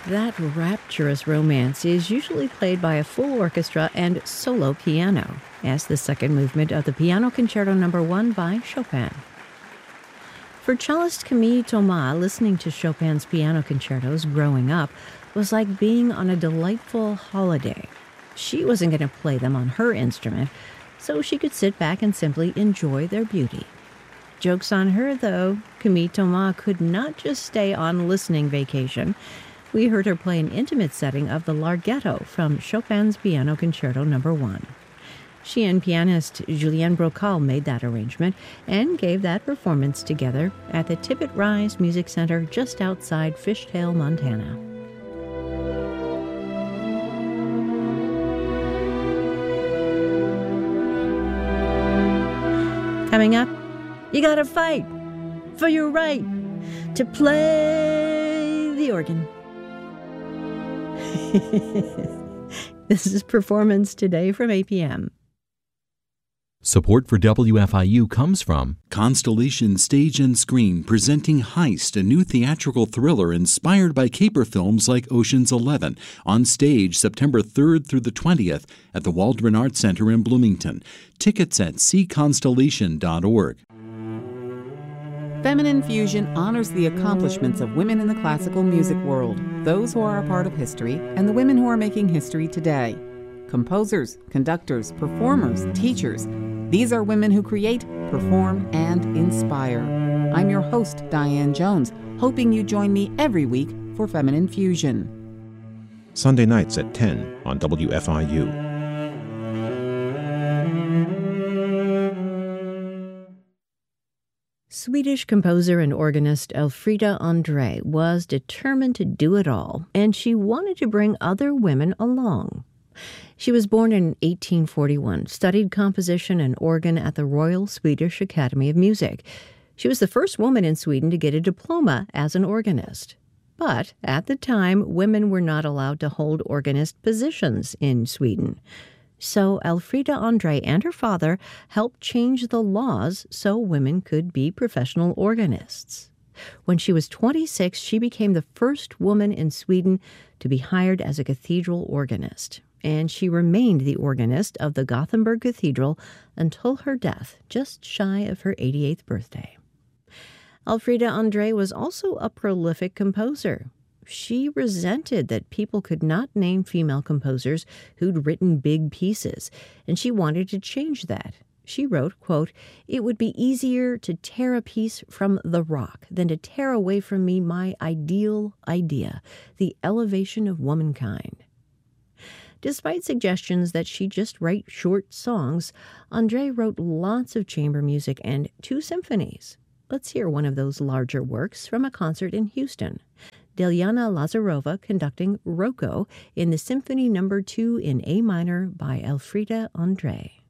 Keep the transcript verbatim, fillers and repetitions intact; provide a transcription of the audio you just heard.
That rapturous romance is usually played by a full orchestra and solo piano, as the second movement of the Piano Concerto Number One by Chopin. For cellist Camille Thomas, listening to Chopin's piano concertos growing up was like being on a delightful holiday. She wasn't going to play them on her instrument, so she could sit back and simply enjoy their beauty. Joke's on her, though. Camille Thomas could not just stay on listening vacation. We heard her play an intimate setting of the Larghetto from Chopin's Piano Concerto Number One. She and pianist Julien Brocal made that arrangement and gave that performance together at the Tippett Rise Music Center just outside Fishtail, Montana. Coming up, you gotta fight for your right to play the organ. This is Performance Today from A P M. Support for W F I U comes from Constellation Stage and Screen, presenting Heist, a new theatrical thriller inspired by caper films like Ocean's Eleven, on stage September third through the twentieth at the Waldron Arts Center in Bloomington. Tickets at see constellation dot org. Feminine Fusion honors the accomplishments of women in the classical music world, those who are a part of history, and the women who are making history today. Composers, conductors, performers, teachers. These are women who create, perform, and inspire. I'm your host, Diane Jones, hoping you join me every week for Feminine Fusion. Sunday nights at ten on W F I U. Swedish composer and organist Elfrida André was determined to do it all, and she wanted to bring other women along. She was born in eighteen forty-one, studied composition and organ at the Royal Swedish Academy of Music. She was the first woman in Sweden to get a diploma as an organist. But at the time, women were not allowed to hold organist positions in Sweden. So Elfrida André and her father helped change the laws so women could be professional organists. When she was twenty-six, she became the first woman in Sweden to be hired as a cathedral organist, and she remained the organist of the Gothenburg Cathedral until her death, just shy of her eighty-eighth birthday. Elfrida André was also a prolific composer. She resented that people could not name female composers who'd written big pieces, and she wanted to change that. She wrote, quote, "It would be easier to tear a piece from the rock than to tear away from me my ideal idea, the elevation of womankind." Despite suggestions that she just write short songs, André wrote lots of chamber music and two symphonies. Let's hear one of those larger works from a concert in Houston. Delyana Lazarova conducting Rocco in the Symphony Number Two in A minor by Elfrida André.